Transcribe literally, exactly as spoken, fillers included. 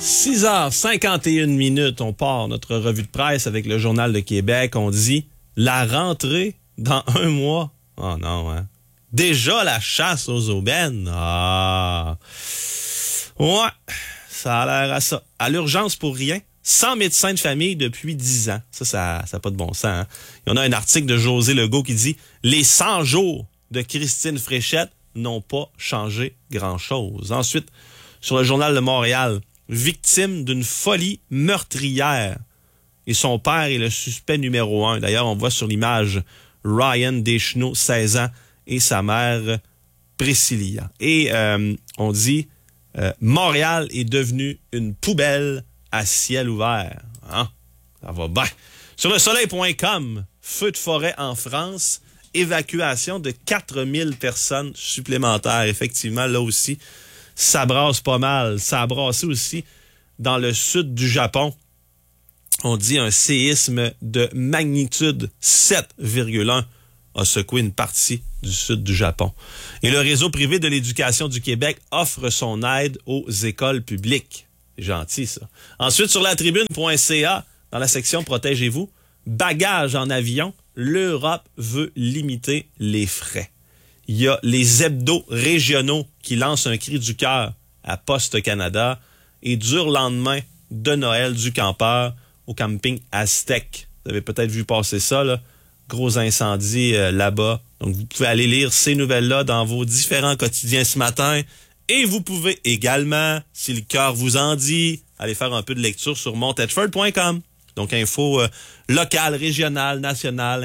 six heures cinquante et une minutes, on part notre revue de presse avec le Journal de Québec. On dit la rentrée dans un mois. Oh non, hein? Déjà la chasse aux aubaines. Ah. Ouais, ça a l'air à ça. À l'urgence pour rien. Sans médecin de famille depuis dix ans. Ça, ça n'a pas de bon sens. Hein? Il y en a un article de José Legault qui dit « Les cent jours de Christine Fréchette n'ont pas changé grand-chose. » Ensuite, sur le Journal de Montréal, victime d'une folie meurtrière. Et son père est le suspect numéro un. D'ailleurs, on voit sur l'image Ryan Deschenaux, seize ans, et sa mère Priscilla. Et euh, on dit euh, « Montréal est devenu une poubelle à ciel ouvert. » Hein? Ça va bien. Sur le soleil point com, feu de forêt en France, évacuation de quatre mille personnes supplémentaires. Effectivement, là aussi, ça brasse pas mal. Ça a brassé aussi dans le sud du Japon. On dit un séisme de magnitude sept virgule un a secoué une partie du sud du Japon. Et le réseau privé de l'éducation du Québec offre son aide aux écoles publiques. C'est gentil, ça. Ensuite, sur la tribune point c a, dans la section Protégez-vous, bagages en avion, l'Europe veut limiter les frais. Il y a les hebdos régionaux qui lancent un cri du cœur à Poste Canada et dur lendemain de Noël du campeur au camping Aztec. Vous avez peut-être vu passer ça, là. Gros incendie euh, là-bas. Donc, vous pouvez aller lire ces nouvelles-là dans vos différents quotidiens ce matin. Et vous pouvez également, si le cœur vous en dit, aller faire un peu de lecture sur montedford point com. Donc, info euh, locale, régionale, nationale.